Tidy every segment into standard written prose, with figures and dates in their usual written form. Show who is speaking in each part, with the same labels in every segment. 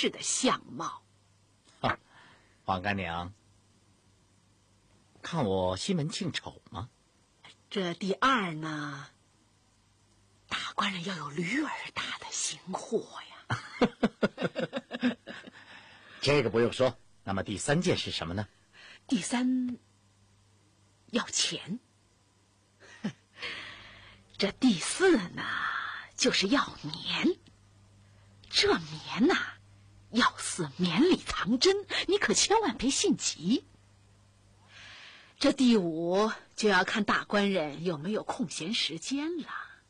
Speaker 1: 适的相貌。
Speaker 2: 王干娘，看我西门庆丑吗？
Speaker 1: 这第二呢，大官人要有驴儿大的行货呀。
Speaker 2: 这个不用说。那么第三件是什么呢？
Speaker 1: 第三，要钱。这第四呢，就是要棉。这棉呐，要似绵里藏针，你可千万别信急。这第五就要看大官人有没有空闲时间了。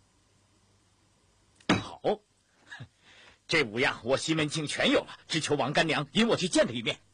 Speaker 2: 好，这5样我西门庆全有了，只求王干娘引我去见他一面。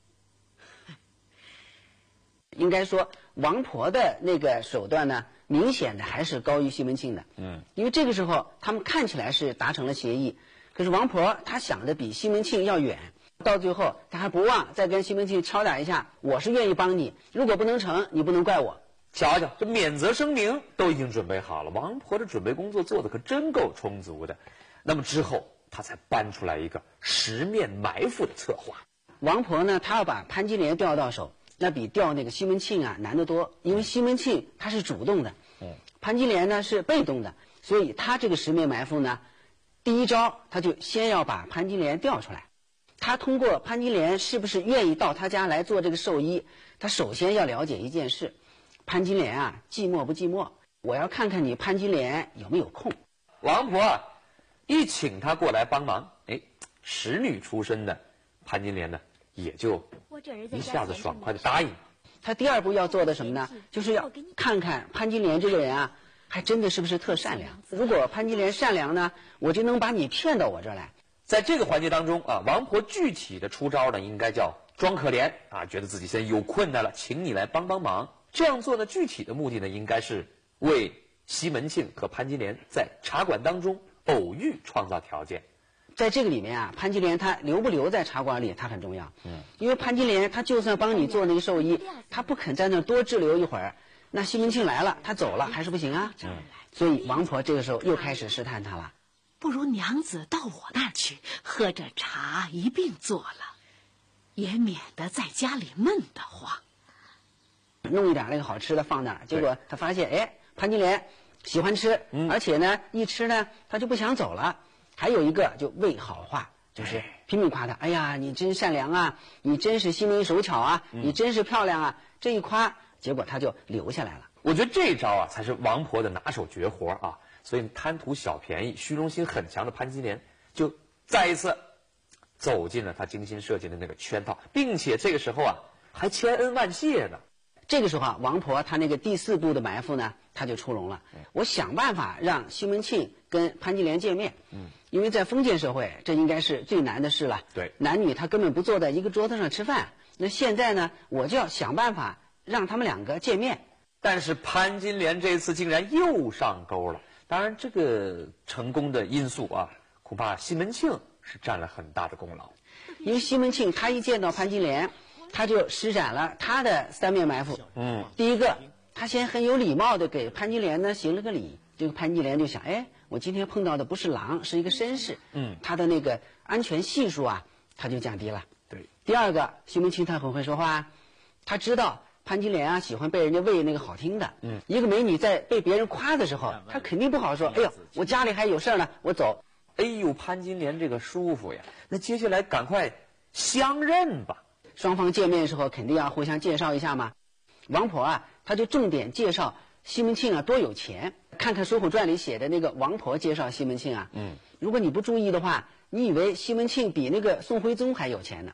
Speaker 3: 应该说，王婆的那个手段呢，明显的还是高于西门庆的。因为这个时候他们看起来是达成了协议，可是王婆她想的比西门庆要远，到最后她还不忘再跟西门庆敲打一下，我是愿意帮你，如果不能成，你不能怪我。
Speaker 4: 瞧瞧，这免责声明都已经准备好了，王婆的准备工作做的可真够充足的。那么之后，她才搬出来一个十面埋伏的策划。
Speaker 3: 王婆呢，她要把潘金莲调到手，那比调那个西门庆啊难得多，因为西门庆他是主动的，潘金莲呢是被动的，所以他这个十面埋伏呢，第一招他就先要把潘金莲调出来。他通过潘金莲是不是愿意到他家来做这个寿衣，他首先要了解一件事：潘金莲啊寂寞不寂寞？我要看看你潘金莲有没有空。
Speaker 4: 王婆啊，一请她过来帮忙，使女出身的潘金莲呢，也就一下子爽快的答应。
Speaker 3: 他第二步要做的什么呢？就是要看看潘金莲这个人啊，还真的是不是特善良。如果潘金莲善良呢，我就能把你骗到我这儿来。
Speaker 4: 在这个环节当中啊，王婆具体的出招呢，应该叫装可怜啊，觉得自己现在有困难了，请你来帮帮忙。这样做呢，具体的目的呢，应该是为西门庆和潘金莲在茶馆当中偶遇创造条件。
Speaker 3: 在这个里面啊，潘金莲她留不留在茶馆里，她很重要。因为潘金莲她就算帮你做那个寿衣，她不肯在那儿多滞留一会儿，那西门庆来了，他走了还是不行啊。所以王婆这个时候又开始试探他了。
Speaker 1: 不如娘子到我那儿去，喝着茶一并做了，也免得在家里闷得慌。
Speaker 3: 弄一点那个好吃的放那儿，结果他发现，潘金莲喜欢吃，而且呢，一吃呢，他就不想走了。还有一个就为好话，就是拼命夸他，哎呀，你真善良啊，你真是心灵手巧啊，你真是漂亮啊，这一夸，结果他就留下来了。
Speaker 4: 我觉得这一招啊，才是王婆的拿手绝活啊。所以贪图小便宜、虚荣心很强的潘金莲，就再一次走进了他精心设计的那个圈套，并且这个时候啊，还千恩万谢呢。
Speaker 3: 这个时候啊，王婆她那个第4步的埋伏呢，她就出笼了。我想办法让西门庆跟潘金莲见面。因为在封建社会，这应该是最难的事了。
Speaker 4: 对，
Speaker 3: 男女他根本不坐在一个桌子上吃饭。那现在呢，我就要想办法让他们2个见面。
Speaker 4: 但是潘金莲这次竟然又上钩了。当然，这个成功的因素啊，恐怕西门庆是占了很大的功劳。
Speaker 3: 因为西门庆他一见到潘金莲，他就施展了他的3面埋伏。第一个，他先很有礼貌的给潘金莲呢行了个礼。这个潘金莲就想，我今天碰到的不是狼，是一个绅士。他的那个安全系数啊，他就降低了。
Speaker 4: 对。
Speaker 3: 第二个，西门庆他很会说话，他知道潘金莲啊喜欢被人家喂那个好听的。一个美女在被别人夸的时候，她肯定不好说，哎呦，我家里还有事呢，我走。
Speaker 4: 哎呦，潘金莲这个舒服呀！那接下来赶快相认吧。
Speaker 3: 双方见面的时候肯定要互相介绍一下嘛。王婆啊，她就重点介绍西门庆啊多有钱。看看《水浒传》里写的那个王婆介绍西门庆啊，如果你不注意的话，你以为西门庆比那个宋徽宗还有钱呢。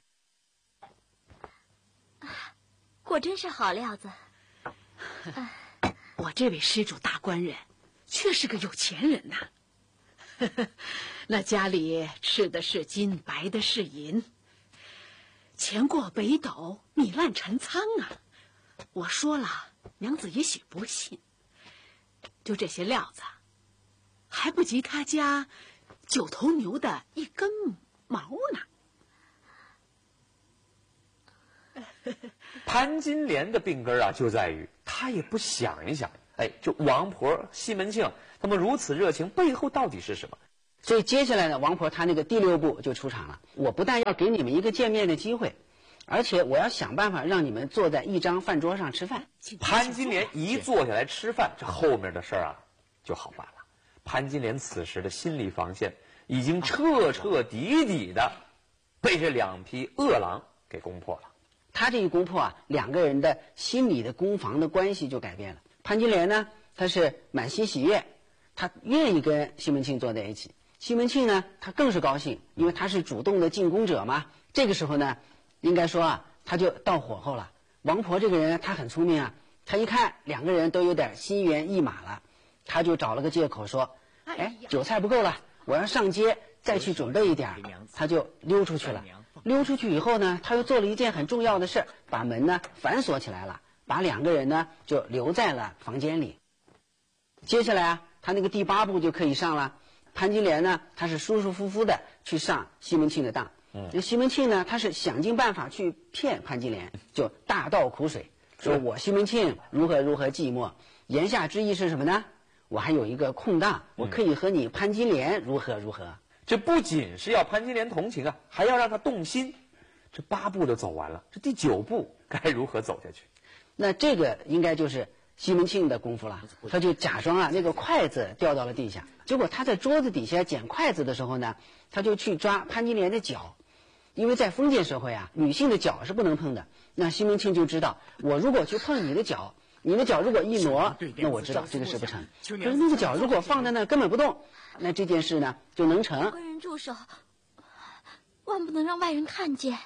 Speaker 5: 果真是好料子。
Speaker 1: 我这位施主大官人，却是个有钱人呐。那家里吃的是金，白的是银，钱过北斗，米烂陈仓啊。我说了，娘子也许不信，就这些料子，还不及他家9头牛的一根毛呢。
Speaker 4: 潘金莲的病根啊，就在于她也不想一想，就王婆、西门庆他们如此热情，背后到底是什么？
Speaker 3: 所以接下来呢，王婆她那个第6步就出场了。我不但要给你们一个见面的机会，而且我要想办法让你们坐在一张饭桌上吃饭。
Speaker 4: 潘金莲一坐下来吃饭，这后面的事儿啊就好办了。潘金莲此时的心理防线已经彻彻底底的被这2匹恶狼给攻破了。
Speaker 3: 他这一攻破啊，2个人的心理的攻防的关系就改变了。潘金莲呢，她是满心喜悦，她愿意跟西门庆坐在一起。西门庆呢，他更是高兴，因为他是主动的进攻者嘛。这个时候呢，应该说啊，他就到火候了。王婆这个人她很聪明啊，她一看2个人都有点心猿意马了，他就找了个借口说：“哎，酒菜不够了，我要上街再去准备一点。”他就溜出去了。溜出去以后呢，他又做了一件很重要的事，把门呢反锁起来了，把2个人呢就留在了房间里。接下来啊，他那个第8步就可以上了。潘金莲呢，她是舒舒服服的去上西门庆的当。西门庆呢，他是想尽办法去骗潘金莲，就大倒苦水，说我西门庆如何如何寂寞。言下之意是什么呢？我还有一个空档，我可以和你潘金莲如何如何。
Speaker 4: 这不仅是要潘金莲同情啊，还要让她动心。这8步都走完了，这第9步该如何走下去？
Speaker 3: 那这个应该就是西门庆的功夫了。他就假装啊那个筷子掉到了地下，结果他在桌子底下捡筷子的时候呢，他就去抓潘金莲的脚，因为在封建社会啊，女性的脚是不能碰的。那西门庆就知道，我如果去碰你的脚，你的脚如果一挪，那我知道这个事不成。可是那个脚如果放在那根本不动，那这件事呢就能成。
Speaker 5: 官人住手，万不能让外人看见。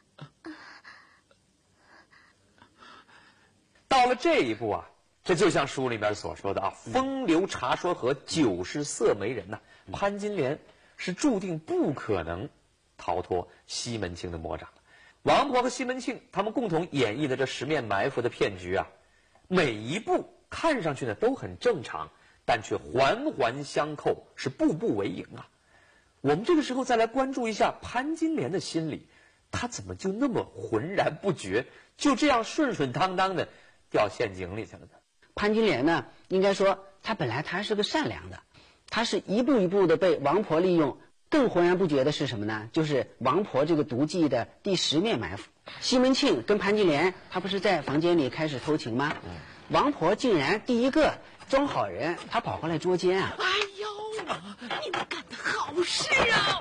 Speaker 4: 到了这一步啊，这就像书里面所说的啊，风流茶说和90色媒人呐，潘金莲是注定不可能逃脱西门庆的魔掌。王婆和西门庆他们共同演绎的这10面埋伏的骗局啊，每一步看上去呢都很正常，但却环环相扣，是步步为营啊。我们这个时候再来关注一下潘金莲的心理，她怎么就那么浑然不觉，就这样顺顺当当的掉陷阱里去了呢？
Speaker 3: 潘金莲呢，应该说她本来她是个善良的，她是一步一步的被王婆利用。更浑然不觉的是什么呢？就是王婆这个毒计的第10面埋伏。西门庆跟潘金莲他不是在房间里开始偷情吗？王婆竟然第一个装好人，她跑过来捉奸啊！
Speaker 1: 哎呦，你们干的好事啊！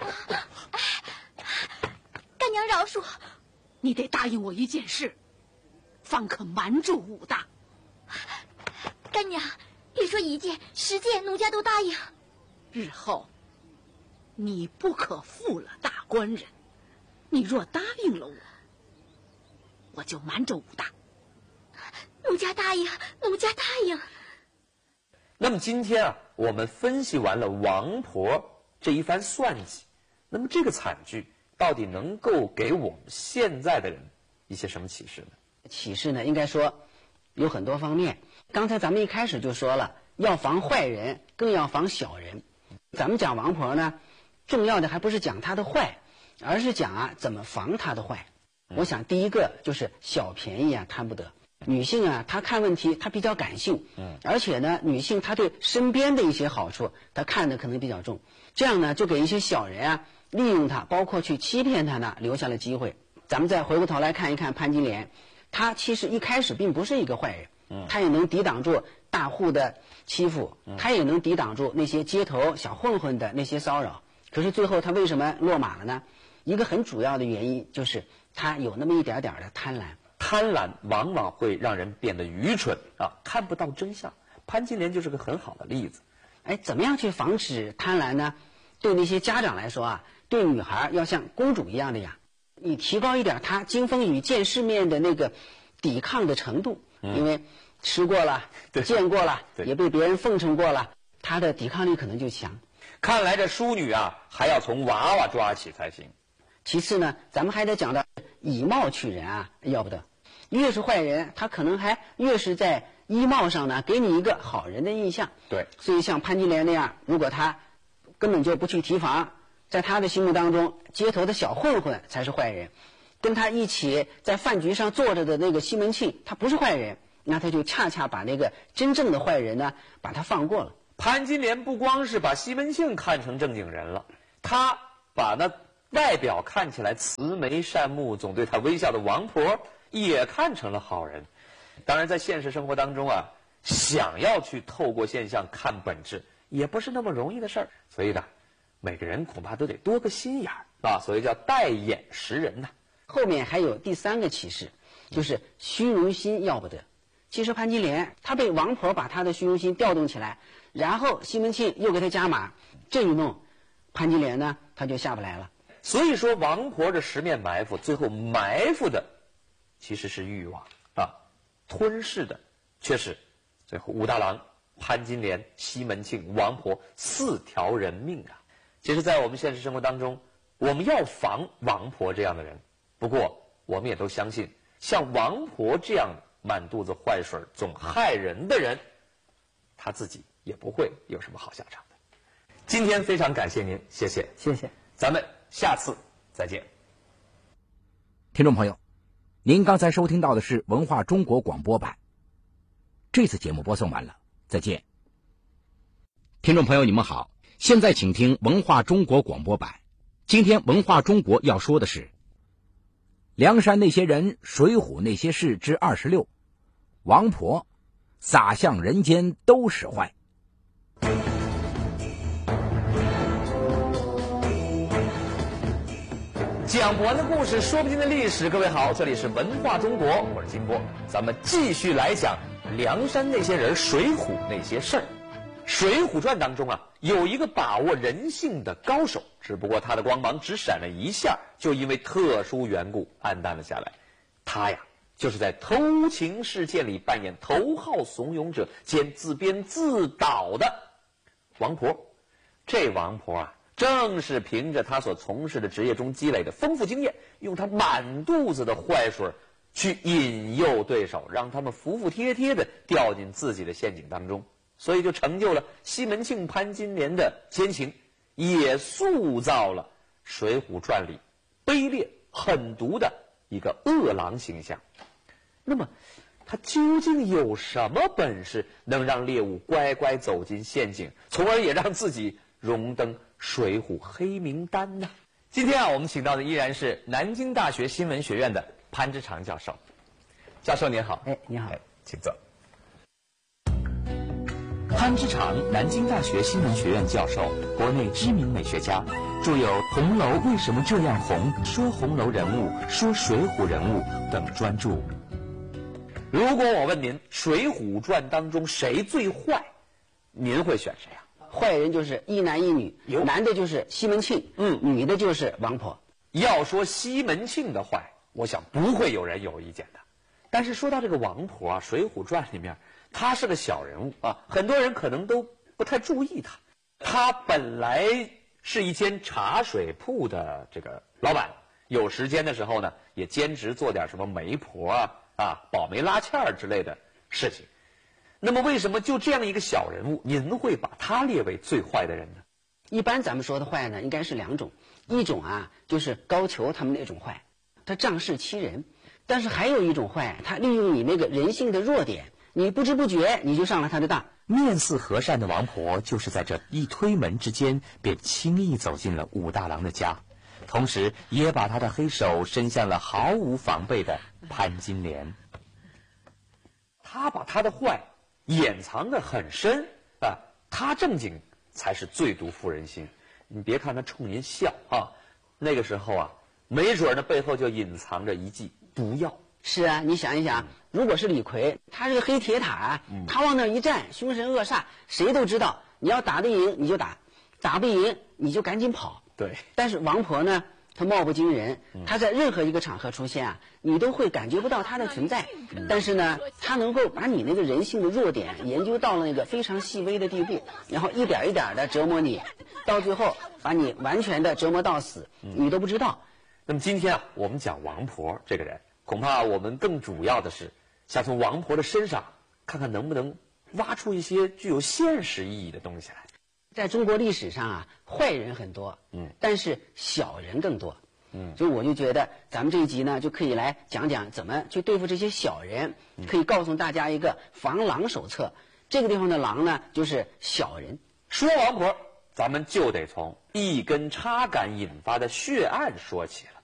Speaker 5: 干娘饶恕，
Speaker 1: 你得答应我一件事，方可瞒住武大。
Speaker 5: 干娘，你说1件10件，奴家都答应。
Speaker 1: 日后你不可负了大官人，你若答应了我，我就瞒着武大。
Speaker 5: 奴家答应，奴家答应。
Speaker 4: 那么今天啊，我们分析完了王婆这一番算计，那么这个惨剧到底能够给我们现在的人一些什么启示呢？
Speaker 3: 启示呢，应该说有很多方面。刚才咱们一开始就说了，要防坏人，更要防小人。咱们讲王婆呢，重要的还不是讲她的坏，而是讲啊怎么防她的坏。我想第一个就是小便宜啊贪不得。女性啊，她看问题她比较感性，而且呢，女性她对身边的一些好处她看的可能比较重，这样呢就给一些小人啊利用她，包括去欺骗她呢留下了机会。咱们再回过头来看一看潘金莲，她其实一开始并不是一个坏人，她也能抵挡住大户的欺负，她也能抵挡住那些街头小混混的那些骚扰。可是最后她为什么落马了呢？一个很主要的原因就是她有那么一点点的贪婪。
Speaker 4: 贪婪往往会让人变得愚蠢啊，看不到真相。潘金莲就是个很好的例子。
Speaker 3: 哎，怎么样去防止贪婪呢？对那些家长来说啊，对女孩要像公主一样的呀，你提高一点她经风雨见世面的那个抵抗的程度，因为吃过了，见过了，也被别人奉承过了，她的抵抗力可能就强。
Speaker 4: 看来这淑女啊，还要从娃娃抓起才行。
Speaker 3: 其次呢，咱们还得讲到以貌取人啊，要不得。越是坏人，他可能还越是在衣帽上呢给你一个好人的印象。
Speaker 4: 对，
Speaker 3: 所以像潘金莲那样，如果他根本就不去提防，在他的心目当中，街头的小混混才是坏人，跟他一起在饭局上坐着的那个西门庆，他不是坏人，那他就恰恰把那个真正的坏人呢把他放过了。
Speaker 4: 潘金莲不光是把西门庆看成正经人了，他把那外表看起来慈眉善目、总对他微笑的王婆也看成了好人。当然，在现实生活当中啊，想要去透过现象看本质，也不是那么容易的事儿。所以呢，每个人恐怕都得多个心眼儿啊，所以叫戴眼识人呐。
Speaker 3: 后面还有第3个启示，就是虚荣心要不得。其实潘金莲她被王婆把她的虚荣心调动起来，然后西门庆又给她加码，这一弄，潘金莲呢她就下不来了。
Speaker 4: 所以说，王婆这十面埋伏，最后埋伏的其实是欲望啊，吞噬的却是最后武大郎、潘金莲、西门庆、王婆4条人命啊。其实，在我们现实生活当中，我们要防王婆这样的人，不过我们也都相信，像王婆这样满肚子坏水、总害人的人，他自己也不会有什么好下场的。今天非常感谢您，谢谢，
Speaker 3: 谢谢，
Speaker 4: 咱们下次再见。
Speaker 6: 听众朋友，您刚才收听到的是文化中国广播版。这次节目播送完了，再见。听众朋友，你们好，现在请听文化中国广播版。今天文化中国要说的是梁山那些人，水浒那些事之26，王婆撒向人间都使坏。
Speaker 4: 讲不完的故事，说不尽的历史。各位好，这里是文化中国，我是金波，咱们继续来讲梁山那些人，水浒那些事儿。水浒传当中啊，有一个把握人性的高手，只不过他的光芒只闪了一下，就因为特殊缘故黯淡了下来。他呀，就是在偷情事件里扮演头号怂恿者兼自编自导的王婆。这王婆啊，正是凭着他所从事的职业中积累的丰富经验，用他满肚子的坏水去引诱对手，让他们服服帖帖地掉进自己的陷阱当中，所以就成就了西门庆、潘金莲的奸情，也塑造了《水浒传》里卑劣狠毒的一个恶狼形象。那么他究竟有什么本事能让猎物乖乖走进陷阱，从而也让自己荣登水浒黑名单呢？今天啊，我们请到的依然是南京大学新闻学院的潘之常教授。教授您好。
Speaker 3: 你好。
Speaker 4: 请坐。潘之常，南京大学新闻学院教授，国内知名美学家，著有《红楼为什么这样红》《说红楼人物》《说水浒人物》等专著。如果我问您，《水浒传》当中谁最坏，您会选谁啊？
Speaker 3: 坏人就是一男一女，男的就是西门庆，女的就是王婆。
Speaker 4: 要说西门庆的坏，我想不会有人有意见的。但是说到这个王婆啊，《水浒传》里面她是个小人物啊，很多人可能都不太注意她。她本来是一间茶水铺的这个老板，有时间的时候呢，也兼职做点什么媒婆保媒拉纤之类的事情。那么为什么就这样一个小人物，您会把他列为最坏的人呢？
Speaker 3: 一般咱们说的坏呢，应该是2种，一种啊就是高俅他们那种坏，他仗势欺人；但是还有一种坏，他利用你那个人性的弱点，你不知不觉你就上了他的当。
Speaker 7: 面似和善的王婆，就是在这一推门之间，便轻易走进了武大郎的家，同时也把他的黑手伸向了毫无防备的潘金莲。
Speaker 4: 他把他的坏掩藏得很深啊，他正经才是最毒妇人心。你别看他冲您笑啊，那个时候啊，没准那背后就隐藏着一剂毒药。
Speaker 3: 是啊，你想一想，如果是李逵，他是个黑铁塔，他往那一站，凶神恶煞，谁都知道，你要打得赢你就打，打不赢你就赶紧跑。
Speaker 4: 对。
Speaker 3: 但是王婆呢，她貌不惊人，她在任何一个场合出现啊，你都会感觉不到她的存在。但是呢，她能够把你那个人性的弱点研究到了那个非常细微的地步，然后一点一点的折磨你，到最后把你完全的折磨到死，你都不知道。
Speaker 4: 那么今天啊，我们讲王婆这个人，恐怕我们更主要的是想从王婆的身上看看能不能挖出一些具有现实意义的东西来。
Speaker 3: 在中国历史上啊，坏人很多，但是小人更多，所以我就觉得咱们这一集呢，就可以来讲讲怎么去对付这些小人，可以告诉大家一个防狼手册， 这个地方的郎呢，就是小人。
Speaker 4: 说王婆，咱们就得从一根插杆引发的血案说起了。